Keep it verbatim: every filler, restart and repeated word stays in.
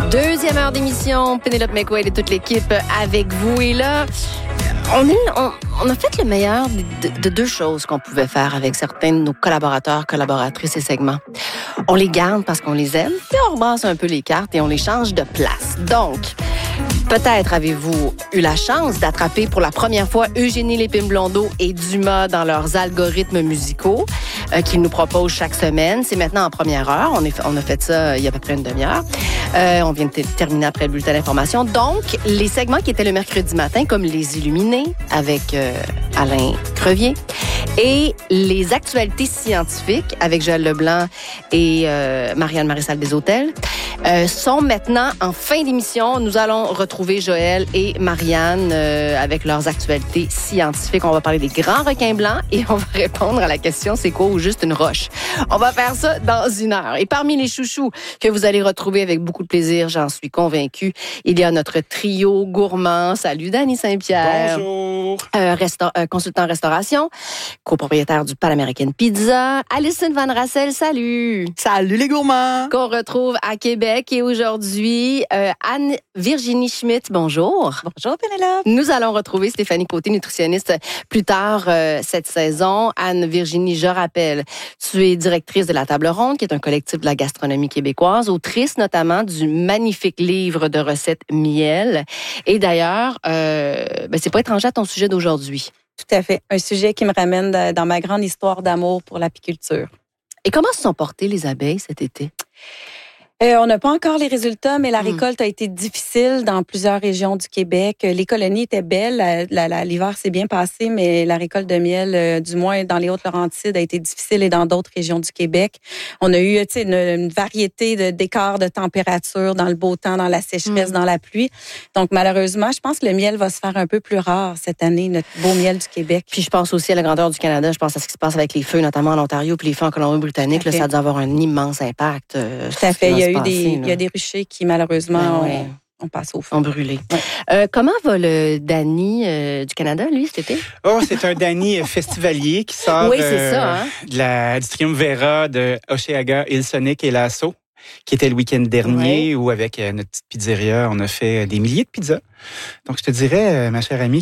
Deuxième heure d'émission, Pénélope McQuaid et toute l'équipe avec vous. Et là, on, est, on, on a fait le meilleur de, de deux choses qu'on pouvait faire avec certains de nos collaborateurs, collaboratrices et segments. On les garde parce qu'on les aime, puis on rebrasse un peu les cartes et on les change de place. Donc, peut-être avez-vous eu la chance d'attraper pour la première fois Eugénie Lépine-Blondeau et Dumas dans leurs algorithmes musicaux euh, qu'ils nous proposent chaque semaine. C'est maintenant en première heure. On, est, on a fait ça il y a à peu près une demi-heure. Euh, on vient de t- terminer après le bulletin d'information. Donc, les segments qui étaient le mercredi matin, comme Les Illuminés avec euh, Alain Crevier et les actualités scientifiques avec Joël Leblanc et euh, Marianne Marissal des Hôtels, euh, sont maintenant en fin d'émission. Nous allons retrouver Joël et Marianne euh, avec leurs actualités scientifiques. On va parler des grands requins blancs et on va répondre à la question « C'est quoi ou juste une roche? » On va faire ça dans une heure. Et parmi les chouchous que vous allez retrouver avec beaucoup de plaisir, j'en suis convaincue, il y a notre trio gourmand. Salut Dany Saint-Pierre. Bonjour. Euh, resta- euh, consultant en restauration, copropriétaire du Pan American Pizza. Alison Van Rassel, salut. Salut les gourmands. Qu'on retrouve à Québec. Et aujourd'hui, euh, Anne-Virginie Schmidt, bonjour. Bonjour Pénélope. Nous allons retrouver Stéphanie Côté, nutritionniste, plus tard euh, cette saison. Anne-Virginie, je rappelle, tu es directrice de La Table Ronde, qui est un collectif de la gastronomie québécoise, autrice notamment du magnifique livre de recettes Miel. Et d'ailleurs, euh, ben, c'est pas étranger à ton sujet d'aujourd'hui. Tout à fait. Un sujet qui me ramène de, dans ma grande histoire d'amour pour l'apiculture. Et comment se sont portées les abeilles cet été? Euh, on n'a pas encore les résultats, mais la Mm. récolte a été difficile dans plusieurs régions du Québec. Les colonies étaient belles, la, la, la, l'hiver s'est bien passé, mais la récolte de miel, euh, du moins dans les Hautes-Laurentides, a été difficile et dans d'autres régions du Québec. On a eu, tu sais, une, une variété de, d'écarts de température dans le beau temps, dans la sécheresse, Mm. dans la pluie. Donc malheureusement, je pense que le miel va se faire un peu plus rare cette année, notre beau miel du Québec. Puis je pense aussi à la grandeur du Canada. Je pense à ce qui se passe avec les feux, notamment en Ontario, puis les feux en Colombie-Britannique. Là, ça a dû avoir un immense impact. Euh, Tout à fait. Il y a eu passer, des, là. il y a des ruchers qui malheureusement Ben ouais. ont, ont passé au feu. ont brûlé. Ouais. Euh, comment va le Dany euh, du Canada, lui, cet été? Oh, c'est un Dany festivalier qui sort Oui, c'est euh, ça, hein? de la, du Triumvirat de Hochelaga, Hillsonic et Lasso, qui était le week-end dernier, Ouais. où avec euh, notre petite pizzeria, on a fait des milliers de pizzas. Donc, je te dirais, euh, ma chère amie,